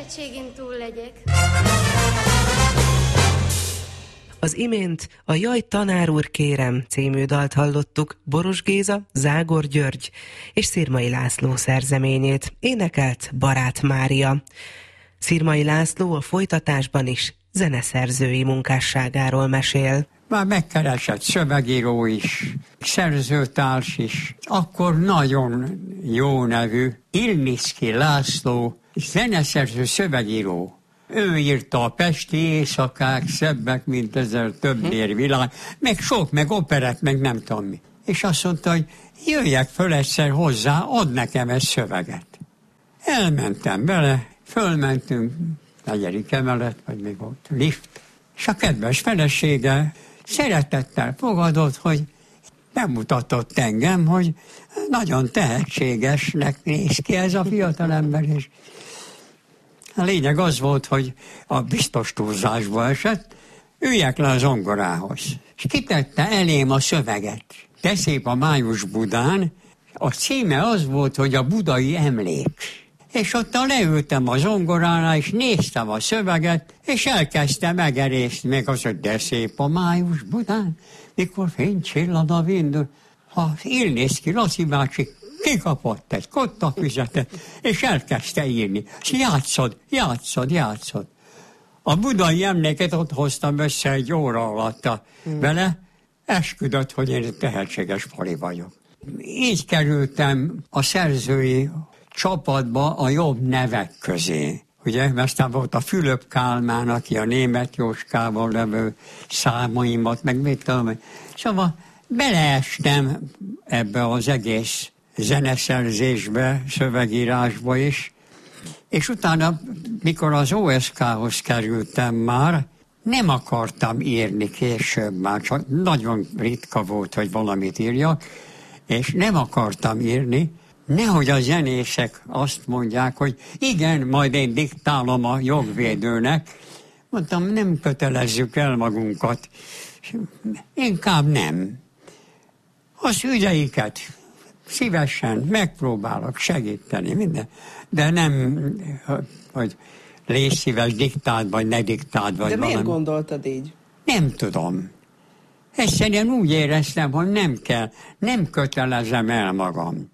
tehetségén túl legyek. Az imént a Jaj, tanár úr, kérem című dalt hallottuk, Boros Géza, Zágor György és Szirmai László szerzeményét, énekelt Barát Mária. Szirmai László a folytatásban is zeneszerzői munkásságáról mesél. Már megkeresett szövegíró is, szerzőtárs is. Akkor nagyon jó nevű Ilniszki László, zeneszerző, szövegíró. Ő írta a Pesti éjszakák, szebbek, mint ezer, többnér világ, meg sok, meg operett, meg nem tudom mi. És azt mondta, hogy jöjjek föl egyszer hozzá, ad nekem egy szöveget. Elmentem bele, fölmentünk, 4. emelet, vagy még ott lift, és a kedves felesége szeretettel fogadott, hogy bemutatott engem, hogy nagyon tehetségesnek néz ki ez a fiatalember, és a lényeg az volt, hogy a biztos túlzásba esett, üljek le a zongorához. És kitette elém a szöveget. De szép a május Budán, a címe az volt, hogy a budai emlék. És ott leültem a zongoránál, és néztem a szöveget, és elkezdtem megerészni, még az, hogy de szép a május Budán, mikor fénycsillan a vind. Az Ilniszki Laci bácsi kikapott egy kottafüzetet, és elkezdte írni. És játszod. A budai emléket ott hoztam össze egy óra alatt vele, esküdött, hogy én tehetséges pali vagyok. Így kerültem a szerzői csapatba a jobb nevek közé. Ugye, aztán volt a Fülöp Kálmán, aki a Németh Jóskával levő számaimat, meg mit tudom. Szóval beleestem ebbe az egész zeneszerzésbe, szövegírásba is, és utána, mikor az OSK-hoz kerültem már, nem akartam írni később már, csak nagyon ritka volt, hogy valamit írjak, és nem akartam írni, nehogy a zenészek azt mondják, hogy igen, majd én diktálom a jogvédőnek. Mondtam, nem kötelezzük el magunkat. Inkább nem. Az ügyeiket szívesen megpróbálok segíteni, minden. De nem, hogy légy szíves, diktáld, vagy ne diktáld, vagy de valami. miért gondoltad így? Nem tudom. Egyszerűen úgy éreztem, hogy nem kell, nem kötelezem el magam.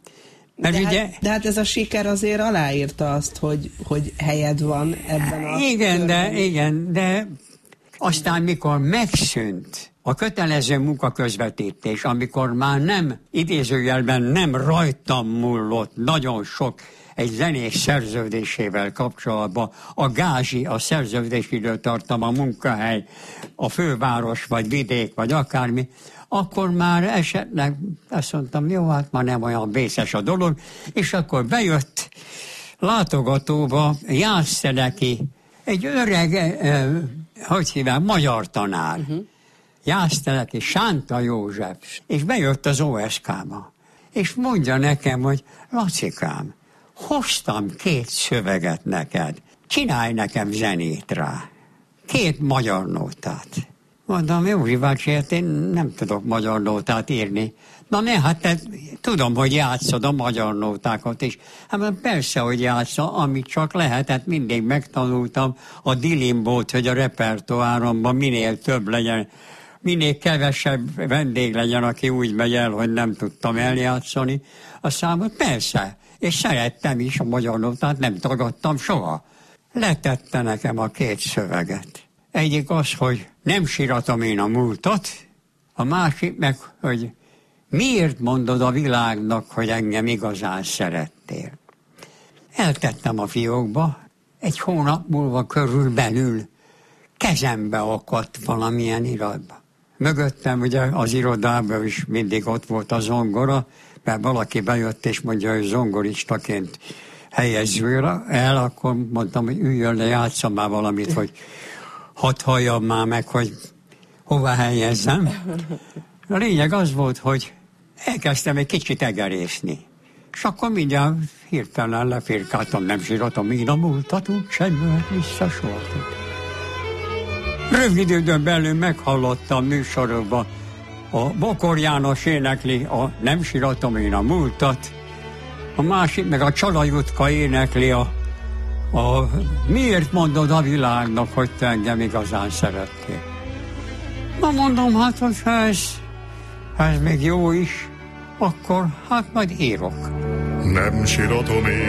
De hát ez a siker azért aláírta azt, hogy helyed van ebben a... Igen, de aztán mikor megszűnt a kötelező munkaközvetítés, amikor már nem, idézőjelben nem rajtam múlott nagyon sok egy zenész szerződésével kapcsolatban, a gázsi, a szerződési időtartam, a munkahely, a főváros, vagy vidék, vagy akármi, akkor már esetleg azt mondtam, jó, hát már nem olyan vészes a dolog, és akkor bejött látogatóba Jászteleki, egy öreg, hogy hívják, magyar tanár. Jászteleki, Sánta József, és bejött az OSK-ba. És mondja nekem, hogy Lacikám, hoztam 2 szöveget neked, csinálj nekem zenét rá. 2 magyar nótát. Mondom, Józsi bácsi, hát én nem tudok magyar nótát írni. Na ne, hát tudom, hogy játszod a magyar nótákat is. Hát persze, hogy játszol, amit csak lehetett, mindig megtanultam a dilimbót, hogy a repertoáromban minél több legyen, minél kevesebb vendég legyen, aki úgy megy el, hogy nem tudtam eljátszani a számot. Persze, és szerettem is a magyar nótát, nem tagadtam soha. Letette nekem a 2 szöveget. Egyik az, hogy nem síratom én a múltat, a másik meg, hogy miért mondod a világnak, hogy engem igazán szerettél. Eltettem a fiókba, 1 hónap múlva körülbelül kezembe akadt valamilyen iratba. Mögöttem ugye az irodában is mindig ott volt a zongora, mert valaki bejött és mondja, hogy zongoristaként helyezzül el, akkor mondtam, hogy üljön le, játsszam már valamit, hogy hadd halljam már meg, hogy hova helyezzem. A lényeg az volt, hogy elkezdtem egy kicsit egerészni. És akkor mindjárt hirtelen lefirkáltam, nem síratom én a múltat, úgy sem jöhet vissza soha. Rövid időn belül meghallottam műsorokban, a Bokor János énekli a Nem síratom én a múltat, a másik meg a Csala Jutka énekli a miért mondod a világnak, hogy te engem igazán szerettél? Na mondom, hát hogyha ez még jó is, akkor hát majd írok. Nem síratom én